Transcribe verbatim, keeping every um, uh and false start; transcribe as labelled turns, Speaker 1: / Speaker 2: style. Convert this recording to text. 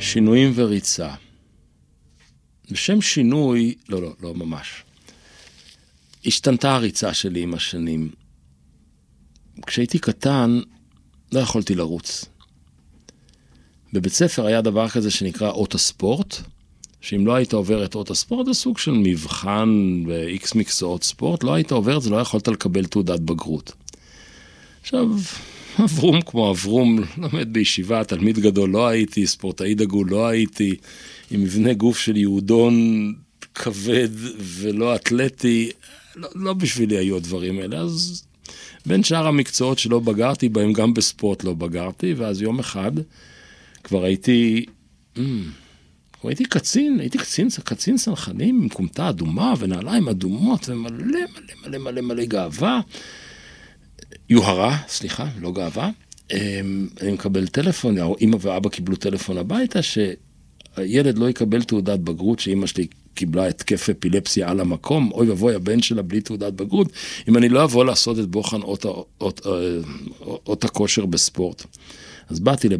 Speaker 1: שינויים וריצה. בשם שינוי, לא, לא, לא ממש. השתנתה הריצה שלי עם השנים. כשהייתי קטן, לא יכולתי לרוץ. בבית ספר היה דבר כזה שנקרא אות הספורט, שאם לא היית עובר את אות הספורט, זה סוג של מבחן ב-X מקצועות ספורט, לא היית עובר, זה לא יכולת לקבל תעודת בגרות. עכשיו, אברום כמו אברום, למד בישיבה, תלמיד גדול לא הייתי, ספורטאי דגול לא הייתי, עם מבנה גוף של יהודון כבד ולא אתלטי, לא, לא בשבילי היו הדברים האלה, אז בין שאר המקצועות שלא בגרתי בהם, גם בספורט לא בגרתי, ואז יום אחד כבר הייתי, כבר הייתי קצין, הייתי קצין, קצין סנחנים עם קומתה אדומה ונעליים אדומות ומלא מלא מלא מלא מלא גאווה, יוהרה, סליחה, לא גאווה. אני מקבל טלפון, אמא ואבא קיבלו טלפון הביתה, שהילד לא יקבל תעודת בגרות, שאמא שלי קיבלה התקף אפילפסיה על המקום, אוי ובוי הבן שלה בלי תעודת בגרות, אם אני לא אבוא לעשות את בוחן אות, אות, אות, אות הכושר בספורט. אז באתי